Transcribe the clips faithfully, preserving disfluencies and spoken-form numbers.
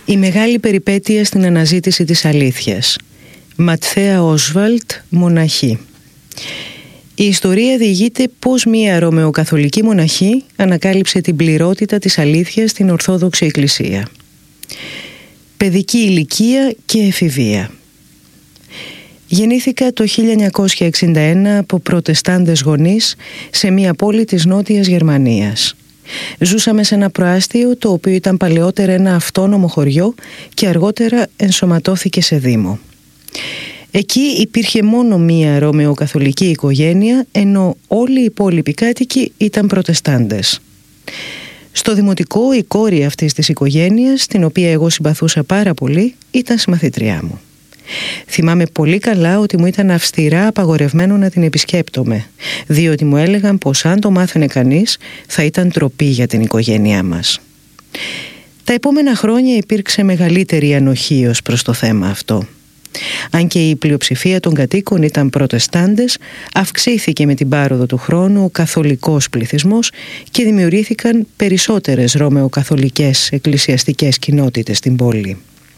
Η μεγάλη περιπέτεια στην αναζήτηση της αλήθειας. Ματθαία Όσβαλτ, μοναχή. Η ιστορία διηγείται πως μία ρωμαιοκαθολική μοναχή ανακάλυψε την πληρότητα της αλήθειας στην Ορθόδοξη Εκκλησία. Παιδική ηλικία και εφηβεία. Γεννήθηκα το χίλια εννιακόσια εξήντα ένα από προτεστάντες γονείς σε μία πόλη της Νότιας Γερμανίας. Ζούσαμε σε ένα προάστιο το οποίο ήταν παλαιότερα ένα αυτόνομο χωριό και αργότερα ενσωματώθηκε σε δήμο. Εκεί υπήρχε μόνο μία ρωμαιοκαθολική οικογένεια, ενώ όλοι οι υπόλοιποι κάτοικοι ήταν προτεστάντες. Στο δημοτικό η κόρη αυτής της οικογένειας, την οποία εγώ συμπαθούσα πάρα πολύ, ήταν συμμαθήτριά μου. Θυμάμαι πολύ καλά ότι μου ήταν αυστηρά απαγορευμένο να την επισκέπτομαι, διότι μου έλεγαν πως αν το μάθαινε κανείς θα ήταν ντροπή για την οικογένειά μας. Τα επόμενα χρόνια υπήρξε μεγαλύτερη ανοχή ως προς το θέμα αυτό. Αν και η πλειοψηφία των κατοίκων ήταν προτεστάντες, αυξήθηκε με την πάροδο του χρόνου ο καθολικός πληθυσμός και δημιουργήθηκαν περισσότερες ρωμαιοκαθολικές εκκλησιαστικές κοινότητες στην πόλη.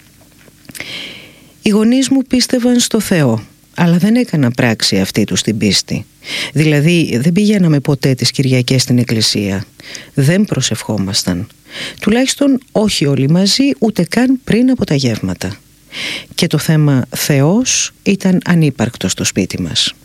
Οι γονείς μου πίστευαν στο Θεό, αλλά δεν έκαναν πράξη αυτή τους την πίστη. Δηλαδή δεν πηγαίναμε ποτέ τις Κυριακές στην εκκλησία. Δεν προσευχόμασταν. Τουλάχιστον όχι όλοι μαζί, ούτε καν πριν από τα γεύματα. Και το θέμα Θεός ήταν ανύπαρκτο στο σπίτι μας.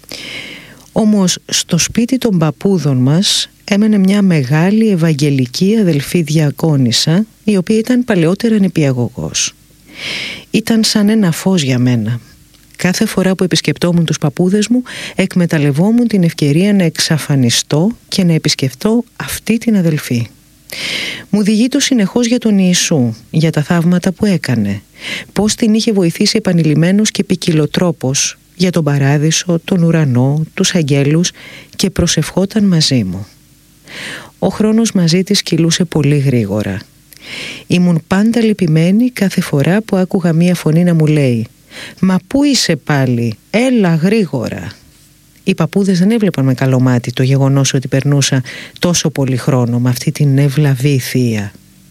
Όμως στο σπίτι των παππούδων μας έμενε μια μεγάλη ευαγγελική αδελφή διακόνισσα, η οποία ήταν παλαιότερα νηπιαγωγός. Ήταν σαν ένα φως για μένα. Κάθε φορά που επισκεπτόμουν τους παππούδες μου, εκμεταλλευόμουν την ευκαιρία να εξαφανιστώ και να επισκεφτώ αυτή την αδελφή. Μου διηγείτο συνεχώς για τον Ιησού, για τα θαύματα που έκανε, πώς την είχε βοηθήσει επανειλημμένος και ποικιλοτρόπως, για τον παράδεισο, τον ουρανό, τους αγγέλους, και προσευχόταν μαζί μου. Ο χρόνος μαζί της κυλούσε πολύ γρήγορα. Ήμουν πάντα λυπημένη κάθε φορά που άκουγα μία φωνή να μου λέει «Μα πού είσαι πάλι, έλα γρήγορα». Οι παππούδες δεν έβλεπαν με καλό μάτι το γεγονός ότι περνούσα τόσο πολύ χρόνο με αυτή την ευλαβή θεία.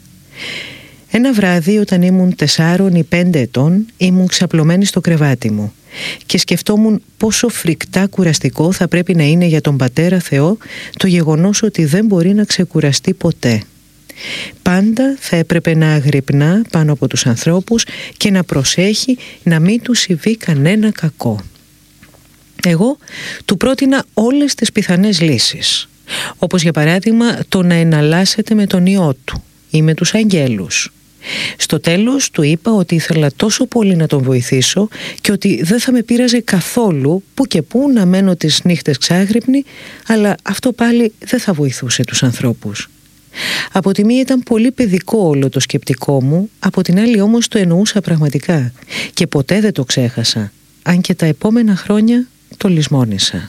Ένα βράδυ, όταν ήμουν τεσσάρων ή πέντε ετών, ήμουν ξαπλωμένη στο κρεβάτι μου και σκεφτόμουν πόσο φρικτά κουραστικό θα πρέπει να είναι για τον Πατέρα Θεό το γεγονός ότι δεν μπορεί να ξεκουραστεί ποτέ. Πάντα θα έπρεπε να αγρυπνά πάνω από τους ανθρώπους και να προσέχει να μην του συμβεί κανένα κακό. Εγώ του πρότεινα όλες τις πιθανές λύσεις, όπως για παράδειγμα το να εναλλάσσεται με τον ιό του ή με τους αγγέλους. Στο τέλος του είπα ότι ήθελα τόσο πολύ να τον βοηθήσω και ότι δεν θα με πείραζε καθόλου που και που να μένω τις νύχτες ξάγρυπνη, αλλά αυτό πάλι δεν θα βοηθούσε τους ανθρώπους. Από τη μία ήταν πολύ παιδικό όλο το σκεπτικό μου, από την άλλη όμως το εννοούσα πραγματικά και ποτέ δεν το ξέχασα, αν και τα επόμενα χρόνια το λησμόνισα.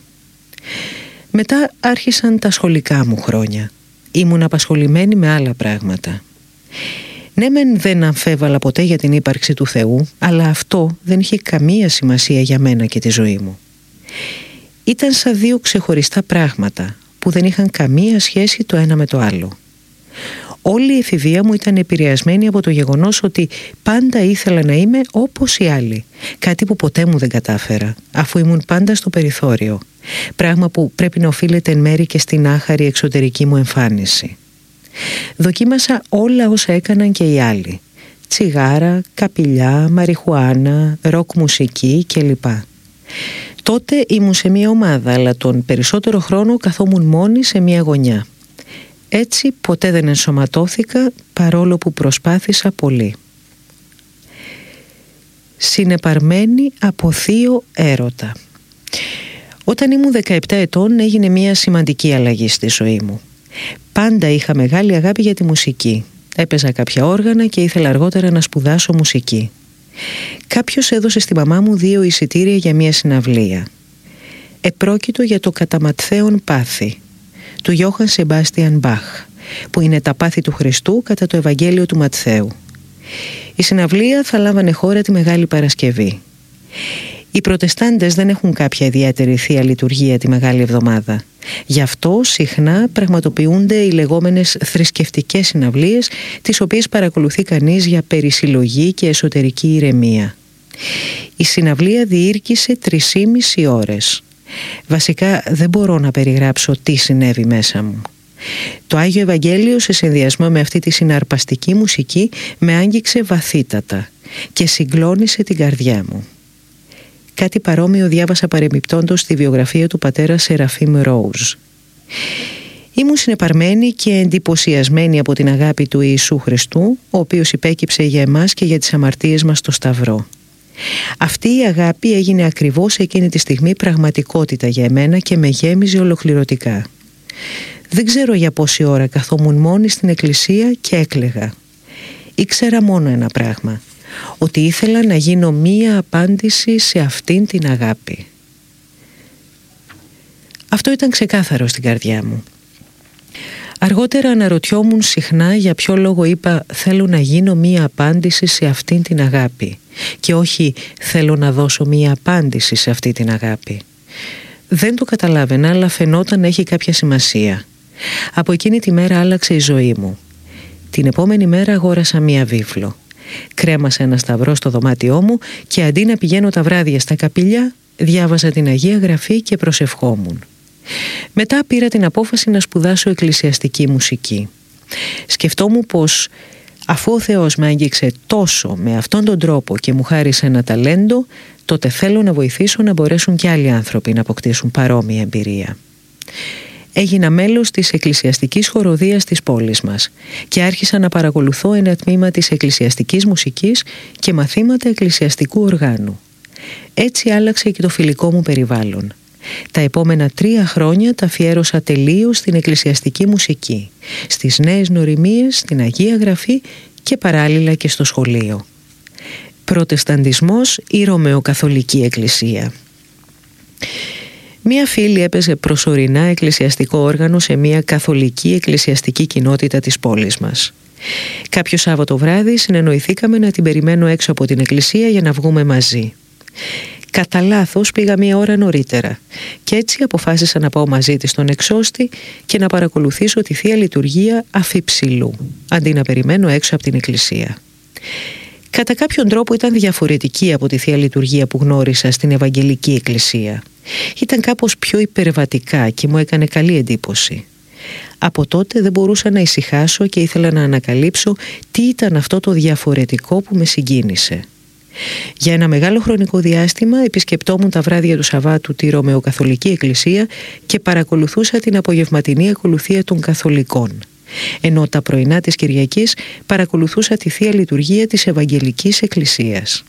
Μετά άρχισαν τα σχολικά μου χρόνια. Ήμουν απασχολημένη με άλλα πράγματα. Ναι μεν δεν αμφέβαλα ποτέ για την ύπαρξη του Θεού, αλλά αυτό δεν είχε καμία σημασία για μένα και τη ζωή μου. Ήταν σαν δύο ξεχωριστά πράγματα που δεν είχαν καμία σχέση το ένα με το άλλο. Όλη η εφηβεία μου ήταν επηρεασμένη από το γεγονός ότι πάντα ήθελα να είμαι όπως οι άλλοι, κάτι που ποτέ μου δεν κατάφερα, αφού ήμουν πάντα στο περιθώριο, πράγμα που πρέπει να οφείλεται εν μέρει και στην άχαρη εξωτερική μου εμφάνιση. Δοκίμασα όλα όσα έκαναν και οι άλλοι, τσιγάρα, καπηλιά, μαριχουάνα, ροκ μουσική κλπ. Τότε ήμουν σε μια ομάδα, αλλά τον περισσότερο χρόνο καθόμουν μόνη σε μια γωνιά. Έτσι ποτέ δεν ενσωματώθηκα, παρόλο που προσπάθησα πολύ. Συνεπαρμένη από θείο έρωτα. Όταν ήμουν δεκαεπτά ετών έγινε μια σημαντική αλλαγή στη ζωή μου. Πάντα είχα μεγάλη αγάπη για τη μουσική. Έπαιζα κάποια όργανα και ήθελα αργότερα να σπουδάσω μουσική. Κάποιος έδωσε στη μαμά μου δύο εισιτήρια για μια συναυλία. Επρόκειτο για το «Κατά Ματθαίον πάθη» του Γιώχαν Σεμπάστιαν Μπαχ, που είναι τα πάθη του Χριστού κατά το Ευαγγέλιο του Ματθαίου. Η συναυλία θα λάμβανε χώρα τη Μεγάλη Παρασκευή. Οι προτεστάντες δεν έχουν κάποια ιδιαίτερη θεία λειτουργία τη Μεγάλη Εβδομάδα. Γι' αυτό συχνά πραγματοποιούνται οι λεγόμενες θρησκευτικές συναυλίες, τις οποίες παρακολουθεί κανείς για περισυλλογή και εσωτερική ηρεμία. Η συναυλία διήρκησε τρεισήμιση ώρες. Βασικά δεν μπορώ να περιγράψω τι συνέβη μέσα μου. Το Άγιο Ευαγγέλιο σε συνδυασμό με αυτή τη συναρπαστική μουσική με άγγιξε βαθύτατα και συγκλώνησε την καρδιά μου. Κάτι παρόμοιο διάβασα παρεμπιπτόντως στη βιογραφία του πατέρα Σεραφείμ Ρόουζ. Ήμουν συνεπαρμένη και εντυπωσιασμένη από την αγάπη του Ιησού Χριστού, ο οποίος υπέκυψε για εμάς και για τις αμαρτίες μας στο Σταυρό. Αυτή η αγάπη έγινε ακριβώς εκείνη τη στιγμή πραγματικότητα για εμένα και με γέμιζε ολοκληρωτικά. Δεν ξέρω για πόση ώρα καθόμουν μόνη στην εκκλησία και έκλαιγα. Ήξερα μόνο ένα πράγμα, ότι ήθελα να γίνω μία απάντηση σε αυτήν την αγάπη. Αυτό ήταν ξεκάθαρο στην καρδιά μου. Αργότερα αναρωτιόμουν συχνά για ποιο λόγο είπα θέλω να γίνω μία απάντηση σε αυτήν την αγάπη και όχι θέλω να δώσω μία απάντηση σε αυτή την αγάπη. Δεν το καταλάβαινα, αλλά φαινόταν να έχει κάποια σημασία. Από εκείνη τη μέρα άλλαξε η ζωή μου. Την επόμενη μέρα αγόρασα μία βίβλο. Κρέμασα ένα σταυρό στο δωμάτιό μου και αντί να πηγαίνω τα βράδια στα καπηλιά, διάβαζα την Αγία Γραφή και προσευχόμουν. Μετά πήρα την απόφαση να σπουδάσω εκκλησιαστική μουσική. Σκεφτόμουν πως αφού ο Θεός με άγγιξε τόσο με αυτόν τον τρόπο και μου χάρισε ένα ταλέντο, τότε θέλω να βοηθήσω να μπορέσουν και άλλοι άνθρωποι να αποκτήσουν παρόμοια εμπειρία. Έγινα μέλος της εκκλησιαστικής χοροδίας της πόλης μας και άρχισα να παρακολουθώ ένα τμήμα της εκκλησιαστικής μουσικής και μαθήματα εκκλησιαστικού οργάνου. Έτσι άλλαξε και το φιλικό μου περιβάλλον. Τα επόμενα τρία χρόνια τα αφιέρωσα τελείως στην εκκλησιαστική μουσική, στις νέες νοημίες, στην Αγία Γραφή και παράλληλα και στο σχολείο. Προτεσταντισμός ή Ρωμαιοκαθολική Εκκλησία. Μία φίλη έπαιζε προσωρινά εκκλησιαστικό όργανο σε μία καθολική εκκλησιαστική κοινότητα της πόλης μας. Κάποιο Σάββατο βράδυ συνεννοηθήκαμε να την περιμένω έξω από την εκκλησία για να βγούμε μαζί. Κατά λάθος πήγα μία ώρα νωρίτερα και έτσι αποφάσισα να πάω μαζί της στον εξώστη και να παρακολουθήσω τη Θεία Λειτουργία αφιψηλού, αντί να περιμένω έξω από την εκκλησία. Κατά κάποιον τρόπο ήταν διαφορετική από τη Θεία Λειτουργία που γνώρισα στην Ευαγγελική Εκκλησία. Ήταν κάπως πιο υπερβατικά και μου έκανε καλή εντύπωση. Από τότε δεν μπορούσα να ησυχάσω και ήθελα να ανακαλύψω τι ήταν αυτό το διαφορετικό που με συγκίνησε. Για ένα μεγάλο χρονικό διάστημα επισκεπτόμουν τα βράδια του Σαββάτου τη Ρωμαιοκαθολική Εκκλησία και παρακολουθούσα την απογευματινή ακολουθία των Καθολικών, ενώ τα πρωινά της Κυριακής παρακολουθούσα τη Θεία Λειτουργία της Ευαγγελικής Εκκλησίας.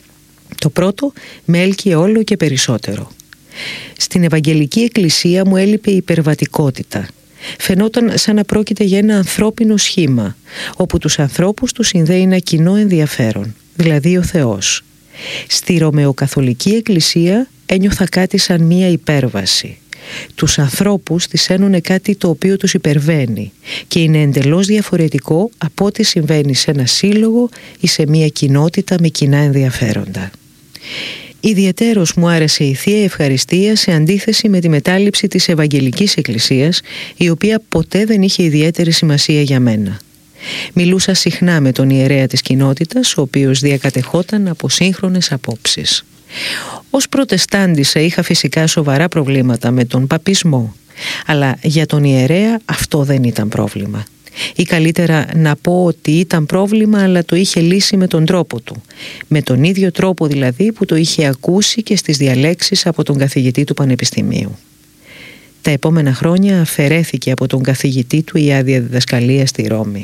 Το πρώτο με έλκυε όλο και περισσότερο. Στην Ευαγγελική Εκκλησία μου έλειπε η υπερβατικότητα. Φαινόταν σαν να πρόκειται για ένα ανθρώπινο σχήμα, όπου τους ανθρώπους τους συνδέει ένα κοινό ενδιαφέρον, δηλαδή ο Θεός. Στη Ρωμαιοκαθολική Εκκλησία ένιωθα κάτι σαν μία υπέρβαση. Τους ανθρώπους τις ένουνε κάτι το οποίο τους υπερβαίνει και είναι εντελώς διαφορετικό από ό,τι συμβαίνει σε ένα σύλλογο ή σε μία κοινότητα με κοινά ενδιαφέροντα. Ιδιαιτέρως μου άρεσε η Θεία Ευχαριστία σε αντίθεση με τη μετάληψη της Ευαγγελικής Εκκλησίας, η οποία ποτέ δεν είχε ιδιαίτερη σημασία για μένα. Μιλούσα συχνά με τον ιερέα της κοινότητας, ο οποίος διακατεχόταν από σύγχρονες απόψεις. Ως προτεστάντισσα είχα φυσικά σοβαρά προβλήματα με τον παπισμό, αλλά για τον ιερέα αυτό δεν ήταν πρόβλημα. Ή καλύτερα να πω ότι ήταν πρόβλημα, αλλά το είχε λύσει με τον τρόπο του. Με τον ίδιο τρόπο δηλαδή που το είχε ακούσει και στις διαλέξεις από τον καθηγητή του πανεπιστημίου. Τα επόμενα χρόνια αφαιρέθηκε από τον καθηγητή του η άδεια διδασκαλία στη Ρώμη.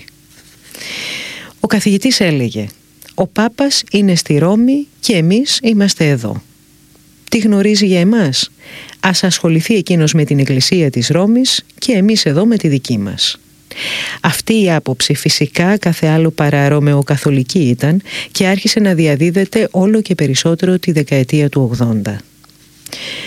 Ο καθηγητής έλεγε: «Ο Πάπας είναι στη Ρώμη και εμείς είμαστε εδώ. Τι γνωρίζει για εμάς? Ας ασχοληθεί εκείνος με την Εκκλησία της Ρώμης και εμείς εδώ με τη δική μας». Αυτή η άποψη φυσικά κάθε άλλο παρά ρωμαιοκαθολική ήταν και άρχισε να διαδίδεται όλο και περισσότερο τη δεκαετία του ογδόντα.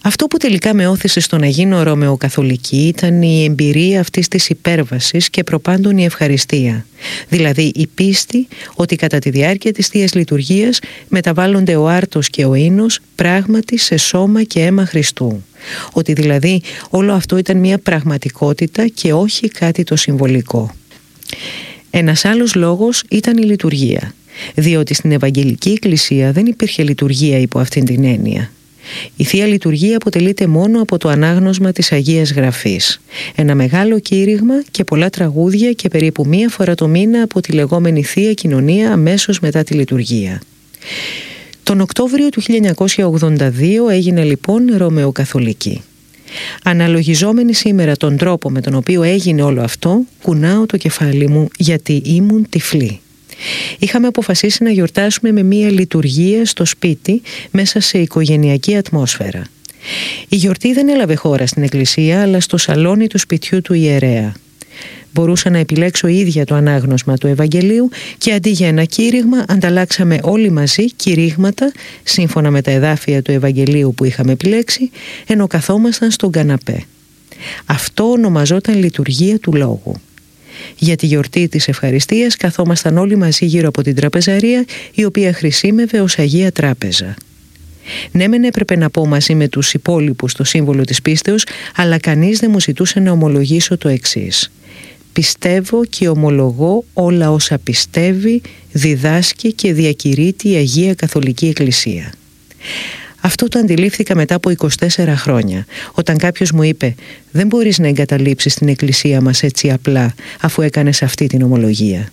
Αυτό που τελικά με όθησε στο να γίνω ρωμαιοκαθολική ήταν η εμπειρία αυτής της υπέρβασης και προπάντων η ευχαριστία. Δηλαδή η πίστη ότι κατά τη διάρκεια της Θείας Λειτουργίας μεταβάλλονται ο άρτος και ο ίνος πράγματι σε σώμα και αίμα Χριστού. Ότι δηλαδή όλο αυτό ήταν μια πραγματικότητα και όχι κάτι το συμβολικό. Ένας άλλος λόγος ήταν η λειτουργία, διότι στην Ευαγγελική Εκκλησία δεν υπήρχε λειτουργία υπό αυτήν την έννοια. Η Θεία Λειτουργία αποτελείται μόνο από το ανάγνωσμα της Αγίας Γραφής. Ένα μεγάλο κήρυγμα και πολλά τραγούδια και περίπου μία φορά το μήνα από τη λεγόμενη Θεία Κοινωνία αμέσως μετά τη λειτουργία. Τον Οκτώβριο του χίλια εννιακόσια ογδόντα δύο έγινα λοιπόν ρωμαιοκαθολική. Αναλογιζόμενη σήμερα τον τρόπο με τον οποίο έγινε όλο αυτό, κουνάω το κεφάλι μου γιατί ήμουν τυφλή. Είχαμε αποφασίσει να γιορτάσουμε με μία λειτουργία στο σπίτι μέσα σε οικογενειακή ατμόσφαιρα. Η γιορτή δεν έλαβε χώρα στην εκκλησία αλλά στο σαλόνι του σπιτιού του ιερέα. Μπορούσα να επιλέξω ίδια το ανάγνωσμα του Ευαγγελίου και αντί για ένα κήρυγμα ανταλλάξαμε όλοι μαζί κηρύγματα σύμφωνα με τα εδάφια του Ευαγγελίου που είχαμε επιλέξει, ενώ καθόμασταν στον καναπέ. Αυτό ονομαζόταν λειτουργία του λόγου. Για τη γιορτή της ευχαριστίας καθόμασταν όλοι μαζί γύρω από την τραπεζαρία, η οποία χρησίμευε ως Αγία Τράπεζα. Ναι μεν έπρεπε να πω μαζί με τους υπόλοιπους το σύμβολο της πίστεως, αλλά κανείς δεν μου ζητούσε να ομολογήσω το εξής: πιστεύω και ομολογώ όλα όσα πιστεύει, διδάσκει και διακηρύττει η Αγία Καθολική Εκκλησία. Αυτό το αντιλήφθηκα μετά από είκοσι τέσσερα χρόνια, όταν κάποιος μου είπε «Δεν μπορείς να εγκαταλείψεις την εκκλησία μας έτσι απλά, αφού έκανες αυτή την ομολογία».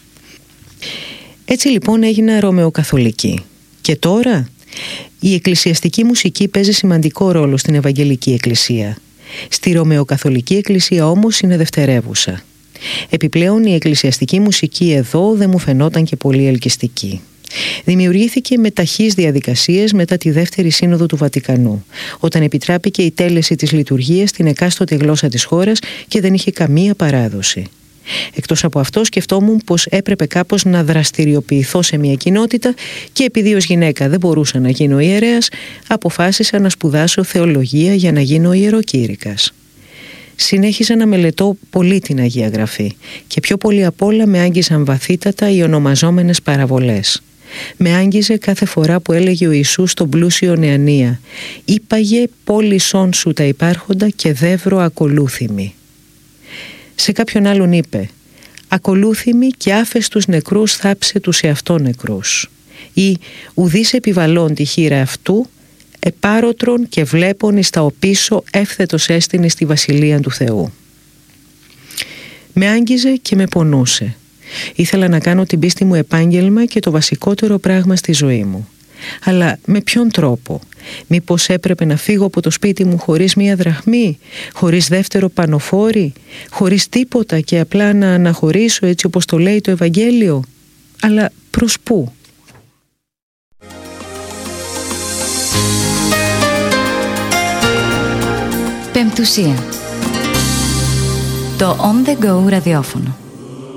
Έτσι λοιπόν έγινα ρωμαιοκαθολική. Και τώρα η εκκλησιαστική μουσική παίζει σημαντικό ρόλο στην Ευαγγελική Εκκλησία. Στη Ρωμαιοκαθολική Εκκλησία όμως είναι δευτερεύουσα. Επιπλέον η εκκλησιαστική μουσική εδώ δεν μου φαινόταν και πολύ ελκυστική. Δημιουργήθηκε με ταχείς διαδικασίες μετά τη Δεύτερη Σύνοδο του Βατικανού, όταν επιτράπηκε η τέλεση της λειτουργίας στην εκάστοτε γλώσσα της χώρας και δεν είχε καμία παράδοση. Εκτός από αυτό σκεφτόμουν πως έπρεπε κάπως να δραστηριοποιηθώ σε μια κοινότητα και επειδή ως γυναίκα δεν μπορούσα να γίνω ιερέας, αποφάσισα να σπουδάσω θεολογία για να γίνω ιεροκήρυκας. Συνέχιζα να μελετώ πολύ την Αγία Γραφή και πιο πολύ απ' όλα με άγγιζαν βαθύτατα οι ονομαζόμενες παραβολές. Με άγγιζε κάθε φορά που έλεγε ο Ιησούς στον πλούσιο Νεανία «Ήπαγε πόλησόν σου τα υπάρχοντα και δεύρο ακολούθημι». Σε κάποιον άλλον είπε «Ακολούθημι και άφες τους νεκρούς θάψε τους εαυτό νεκρούς» ή «Ουδείς επιβαλών τη χείρα αυτού, επάρωτρον και βλέπον εις τα οπίσω εύθετος έστεινε στη Βασιλεία του Θεού». Με άγγιζε και με πονούσε. Ήθελα να κάνω την πίστη μου επάγγελμα και το βασικότερο πράγμα στη ζωή μου. Αλλά με ποιον τρόπο? Μήπως έπρεπε να φύγω από το σπίτι μου χωρίς μία δραχμή, χωρίς δεύτερο πανοφόρι, χωρίς τίποτα και απλά να αναχωρήσω έτσι όπως το λέει το Ευαγγέλιο? Αλλά προς πού? Πεμπτουσία. Το On The Go ραδιόφωνο.